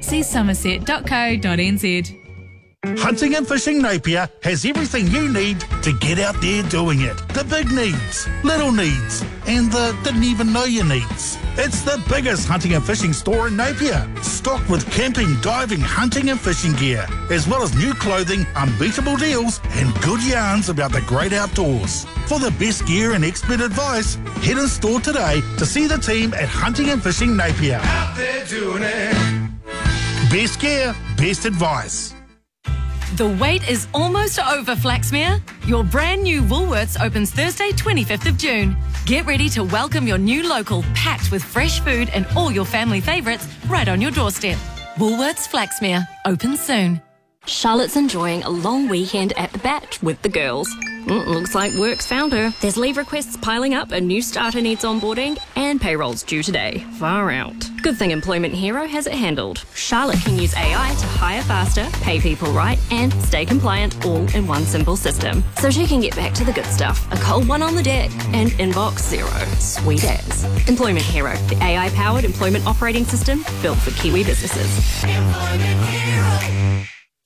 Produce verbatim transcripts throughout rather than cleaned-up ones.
access somerset dot co dot n z. Hunting and Fishing Napier has everything you need to get out there doing it. The big needs, little needs, and the didn't even know you needs. It's the biggest hunting and fishing store in Napier, stocked with camping, diving, hunting and fishing gear, as well as new clothing, unbeatable deals, and good yarns about the great outdoors. For the best gear and expert advice, head in store today to see the team at Hunting and Fishing Napier. Out there doing it. Best gear, best advice. The wait is almost over, Flaxmere. Your brand new Woolworths opens Thursday, twenty-fifth of June. Get ready to welcome your new local, packed with fresh food and all your family favourites right on your doorstep. Woolworths Flaxmere, open soon. Charlotte's enjoying a long weekend at the Bat with the girls. Mm, looks like work's found her. There's leave requests piling up, a new starter needs onboarding, and payroll's due today. Far out. Good thing Employment Hero has it handled. Charlotte can use A I to hire faster, pay people right, and stay compliant all in one simple system. So she can get back to the good stuff. A cold one on the deck and inbox zero. Sweet as. Employment Hero, the A I-powered employment operating system built for Kiwi businesses. Employment Hero.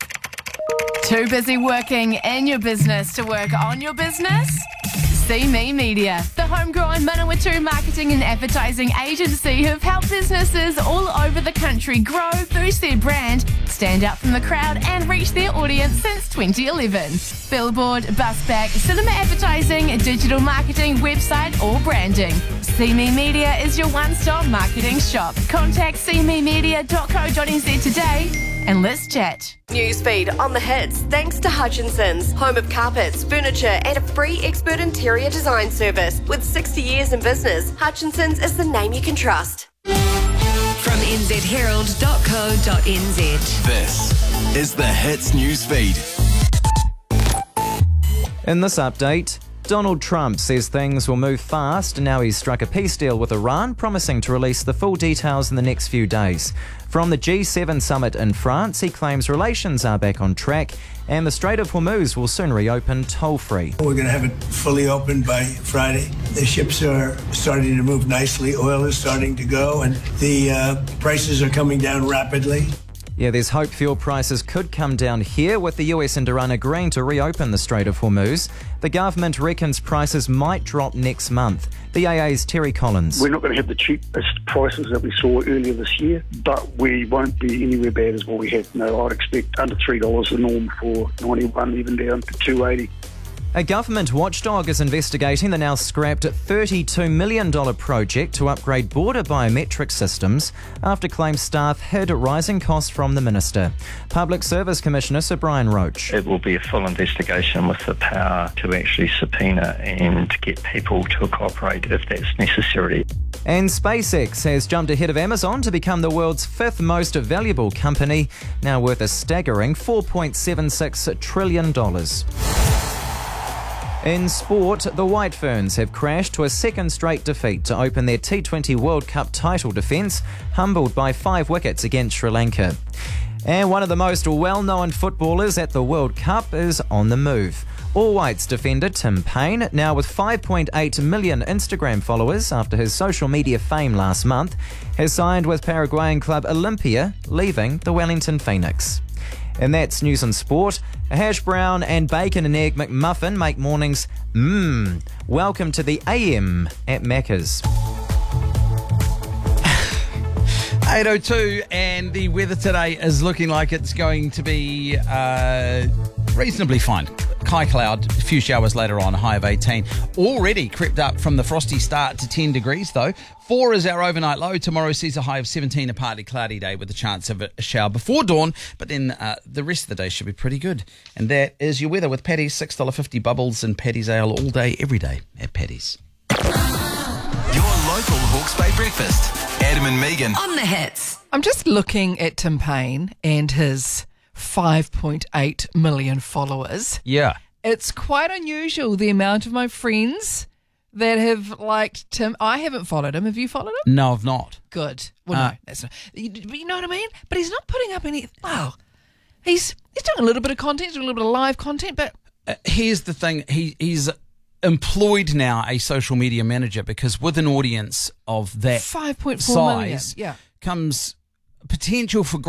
Too busy working in your business to work on your business? See Me Media, the homegrown Manawatu marketing and advertising agency who've helped businesses all over the country grow, boost their brand, stand out from the crowd and reach their audience since twenty eleven. Billboard, busback, cinema advertising, digital marketing, website or branding. See Me Media is your one-stop marketing shop. Contact see me media dot co dot n z today and let's chat. Newsfeed on the hits thanks to Hutchinson's, home of carpets, furniture and a free expert interior design service. With sixty years in business, Hutchinson's is the name you can trust. From n z herald dot co dot n z. This is the Hits Newsfeed. In this update, Donald Trump says things will move fast and now he's struck a peace deal with Iran, promising to release the full details in the next few days. From the G seven summit in France, he claims relations are back on track and the Strait of Hormuz will soon reopen toll-free. We're going to have it fully open by Friday. The ships are starting to move nicely. Oil is starting to go and the uh, prices are coming down rapidly. Yeah, there's hope fuel prices could come down here with the U S and Iran agreeing to reopen the Strait of Hormuz. The government reckons prices might drop next month. The A A's Terry Collins. We're not going to have the cheapest prices that we saw earlier this year, but we won't be anywhere bad as what we had. No, I'd expect under three dollars the norm for ninety-one, even down to two eighty. A government watchdog is investigating the now scrapped thirty-two million dollars project to upgrade border biometric systems after claims staff hid rising costs from the minister. Public Service Commissioner Sir Brian Roach. It will be a full investigation with the power to actually subpoena and get people to cooperate if that's necessary. And SpaceX has jumped ahead of Amazon to become the world's fifth most valuable company, now worth a staggering four point seven six trillion dollars. In sport, the White Ferns have crashed to a second straight defeat to open their T twenty World Cup title defence, humbled by five wickets against Sri Lanka. And one of the most well-known footballers at the World Cup is on the move. All Whites defender Tim Payne, now with five point eight million Instagram followers after his social media fame last month, has signed with Paraguayan club Olympia, leaving the Wellington Phoenix. And that's news and sport. A hash brown and bacon and egg McMuffin make mornings mmm. Welcome to the A M at Macca's. eight oh two and the weather today is looking like it's going to be uh, reasonably fine. High cloud, a few showers later on, a high of eighteen. Already crept up from the frosty start to ten degrees though. Four is our overnight low. Tomorrow sees a high of seventeen, a partly cloudy day with a chance of a shower before dawn. But then uh, the rest of the day should be pretty good. And that is your weather with Paddy's, six dollars fifty bubbles and Paddy's Ale all day, every day at Paddy's. Your local Hawke's Bay breakfast. Adam and Megan. On the hits. I'm just looking at Tim Payne and his five point eight million followers. Yeah. It's quite unusual, the amount of my friends that have liked Tim. I haven't followed him. Have you followed him? No, I've not. Good. Well, Uh, no, that's not. You, you know what I mean? But he's not putting up any. Well, he's he's doing a little bit of content, doing a little bit of live content, but Uh, here's the thing. He he's employed now a social media manager because with an audience of that five point four million. size Yeah. comes potential for